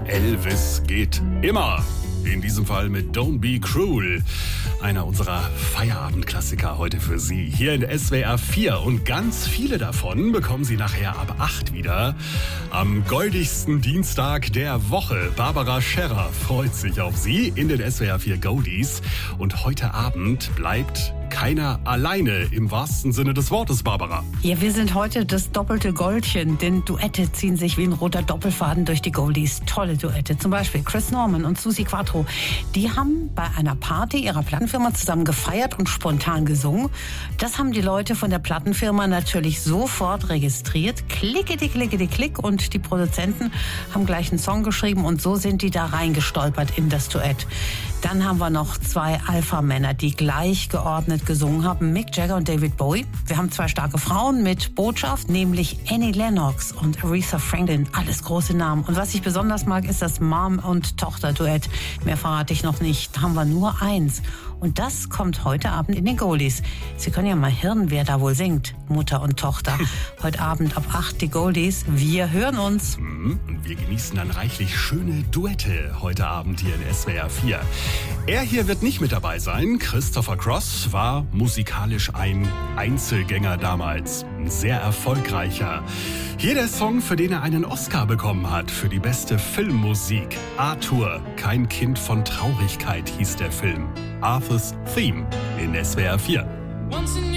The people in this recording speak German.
Elvis geht immer. In diesem Fall mit Don't Be Cruel. Einer unserer Feierabendklassiker heute für Sie. Hier in SWR 4. Und ganz viele davon bekommen Sie nachher ab 8 wieder. Am goldigsten Dienstag der Woche. Barbara Scherrer freut sich auf Sie in den SWR 4 Goldies. Und heute Abend bleibt keiner alleine im wahrsten Sinne des Wortes, Barbara. Ja, wir sind heute das doppelte Goldchen, denn Duette ziehen sich wie ein roter Doppelfaden durch die Goldies. Tolle Duette, zum Beispiel Chris Norman und Suzi Quatro. Die haben bei einer Party ihrer Plattenfirma zusammen gefeiert und spontan gesungen. Das haben die Leute von der Plattenfirma natürlich sofort registriert. Klickety, klickety, klick. Und die Produzenten haben gleich einen Song geschrieben und so sind die da reingestolpert in das Duett. Dann haben wir noch 2 Alpha-Männer, die gleichgeordnet gesungen haben, Mick Jagger und David Bowie. Wir haben 2 starke Frauen mit Botschaft, nämlich Annie Lennox und Aretha Franklin. Alles große Namen. Und was ich besonders mag, ist das Mom- und Tochter-Duett. Mehr verrate ich noch nicht. Da haben wir nur eins. Und das kommt heute Abend in den Goldies. Sie können ja mal hören, wer da wohl singt. Mutter und Tochter. Heute Abend ab 8 die Goldies. Wir hören uns. Und wir genießen dann reichlich schöne Duette heute Abend hier in SWR 4. Er hier wird nicht mit dabei sein. Christopher Cross war musikalisch ein Einzelgänger damals. Ein sehr erfolgreicher. Hier der Song, für den er einen Oscar bekommen hat. Für die beste Filmmusik. Arthur, kein Kind von Traurigkeit hieß der Film. Arthur's Theme in SWR 4.